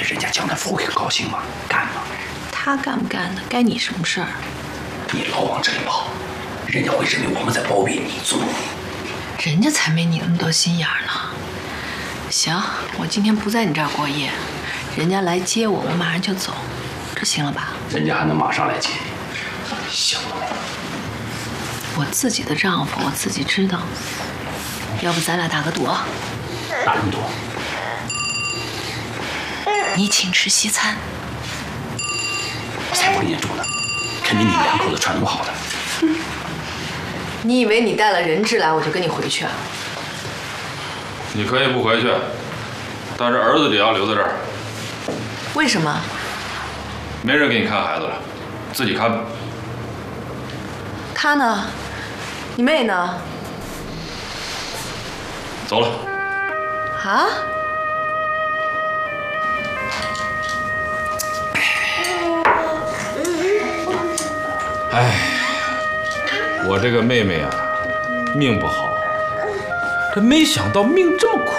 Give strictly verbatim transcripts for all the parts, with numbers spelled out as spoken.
人家江南不会高兴吗？干吗？ 他干不干的，该你什么事儿？ 你老往这里跑，人家会认为我们在包庇你、纵容你。 人家才没你那么多心眼呢。行，我今天不在你这儿过夜，人家来接我，我马上就走，这行了吧？ 人家还能马上来接你，想都没有。 我自己的丈夫，我自己知道。要不咱俩打个赌？ 打什么赌？ 你请吃西餐。 我才不跟你赌呢，肯定你们两口子串通好的。 嗯，你以为你带了人质来，我就跟你回去啊？ 你可以不回去，但是儿子得要留在这儿。 为什么？ 没人给你看孩子了，自己看吧。 他呢？你妹呢？ 走了。 啊？ 哎，我这个妹妹啊，命不好，这没想到命这么苦。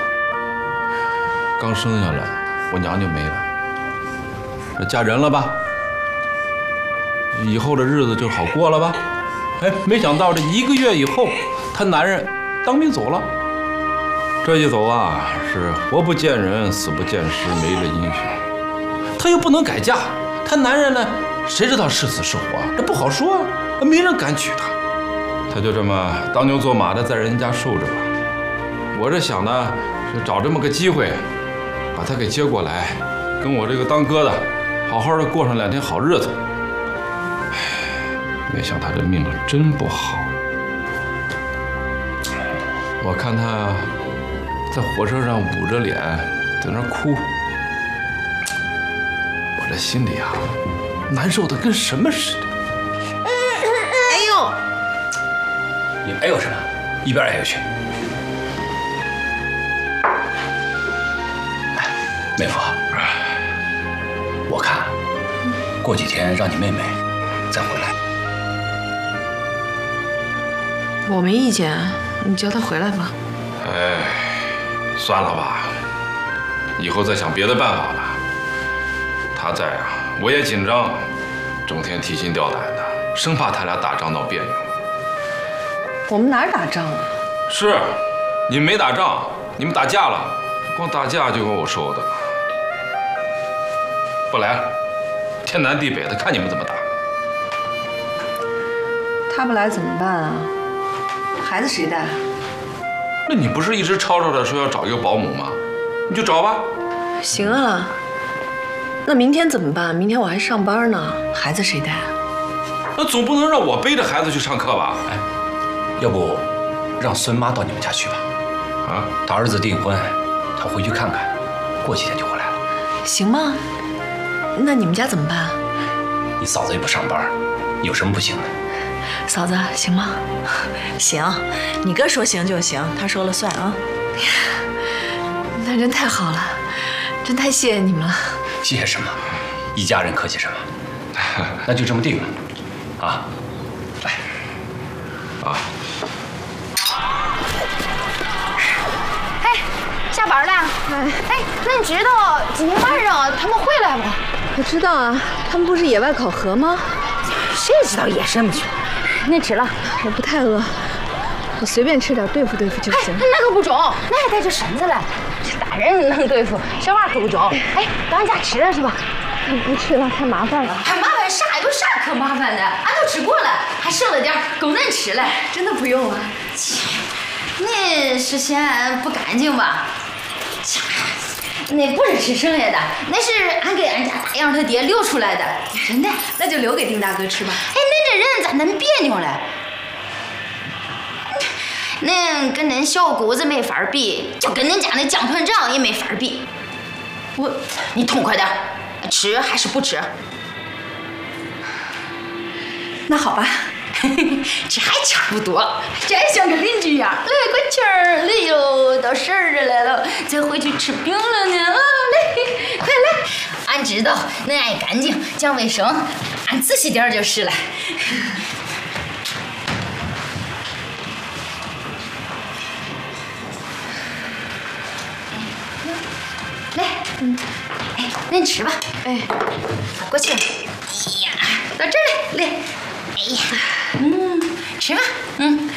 刚生下来，我娘就没了，这嫁人了吧？以后的日子就好过了吧？哎，没想到这一个月以后，她男人当兵走了。这一走啊，是活不见人，死不见尸，没了音讯。她又不能改嫁，她男人呢？谁知道是死是活？这不好说啊，没人敢娶她。她就这么当牛做马的在人家受着吧。我这想呢，是找这么个机会，把她给接过来，跟我这个当哥的，好好的过上两天好日子。唉，没想到她这命真不好。我看她在火车上捂着脸在那哭，我这心里啊。难受的跟什么似的。 哎呦！ 你哎呦什么？一边哎呦去！哎，妹夫，我看过几天让你妹妹再回来。 我没意见，你叫她回来吧。 哎，算了吧，以后再想别的办法吧。她在啊。我也紧张，整天提心吊胆的，生怕他俩打仗闹别扭。 我们哪儿打仗啊？ 是，你们没打仗，你们打架了，光打架就够我受的。不来了，天南地北的，看你们怎么打。 他不来怎么办啊？孩子谁带？ 那你不是一直吵吵着说要找一个保姆吗？你就找吧。 行啊。那明天怎么办？明天我还上班呢，孩子谁带？ 那总不能让我背着孩子去上课吧？ 哎，要不让孙妈到你们家去吧？啊，她儿子订婚，她回去看看，过几天就回来了。 行吗？那你们家怎么办？ 你嫂子也不上班，有什么不行的？ 嫂子，行吗？ 行，你哥说行就行，他说了算啊。 那真太好了，真太谢谢你们了。 谢谢什么？一家人客气什么？那就这么定了，啊！来， 啊！ 哎，下班了？哎哎，那你知道今天晚上他们回来吗？ 我知道啊，他们不是野外考核吗？ 谁知道野什么去？你吃了？ 我不太饿，我随便吃点对付对付就行。 哎，那可不中，那还带着身子嘞。大人能对付，小娃可不中。哎，到俺家吃了是吧？ 不吃了，太麻烦了。 还麻烦啥？有啥可麻烦的？俺都吃过了，还剩了点，够恁吃了。 真的不用啊？ 切，你是嫌不干净吧？切，那不是吃剩下的，那是俺给俺家大杨他爹留出来的，真的。 那就留给丁大哥吃吧。 哎，恁这人咋恁别扭了？恁跟恁小姑子没法比，就跟恁家那姜团长也没法比。我，你痛快点，吃还是不吃？ 那好吧， 这还钱不多，这还像个邻居一样。来快钱儿，来哟，到十二来了，咱回去吃饼了呢。啊，来，快来！俺知道恁爱干净讲卫生，俺仔细点就是了。来， 嗯，哎，恁吃吧。 哎， 过去。哎呀，到这儿来，来。哎呀，嗯，吃吧，嗯。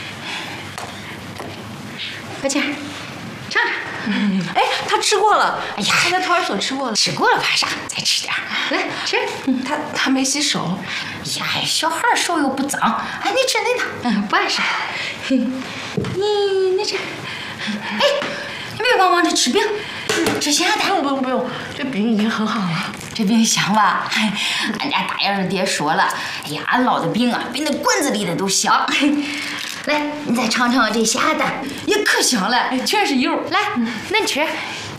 过去，尝尝。 嗯，哎，他吃过了。 哎呀， 他在托儿所吃过了。 吃过了怕啥？再吃点来吃。 嗯，他他没洗手。 呀，小孩手又不脏。哎，你吃那个，嗯，不碍事。你你这，哎，你别光忙着吃饼，吃咸的。 不用不用不用，这饼已经很好了。 这饼香吧？俺家大燕儿爹说了，哎呀，俺烙的饼啊，比那馆子里的都香。来，你再尝尝这咸的，也可香了，全是油。来，恁吃。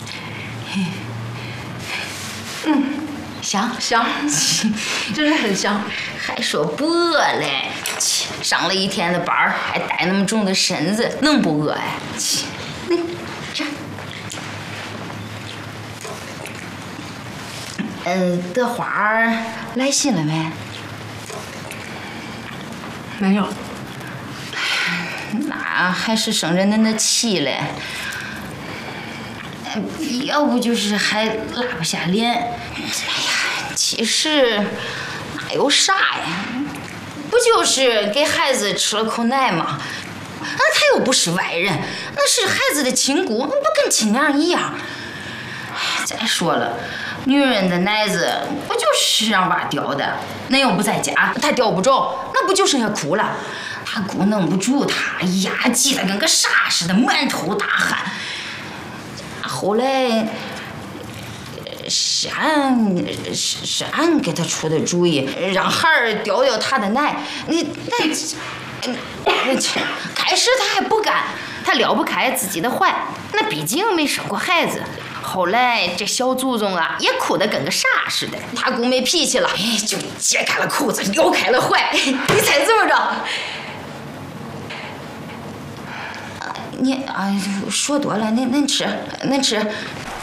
嗯，香香，真是很香。 还说不饿嘞？切，上了一天的班儿，还带那么重的身子，能不饿哎？切，你吃。呃，德花儿来信了没？ 没有。 那还是生着恁的气嘞。要不就是还拉不下脸。哎呀，其实哪有啥呀？不就是给孩子吃了口奶吗？那他又不是外人，那是孩子的亲姑，那不跟亲娘一样？再说了，女人的奶子不就是让娃叼的？恁又不在家，他叼不着，那不就剩下哭了？他姑弄不住他，哎呀，急得跟个啥似的，满头大汗。后来是俺是是俺给他出的主意，让孩儿叼叼他的奶。你那那这开始他还不干，他撩不开自己的怀，那毕竟没生过孩子。后来这小祖宗啊，也哭得跟个啥似的。他姑没脾气了，哎，就解开了裤子，撩开了怀。你猜怎么着？你啊，说多了，恁恁吃，恁吃。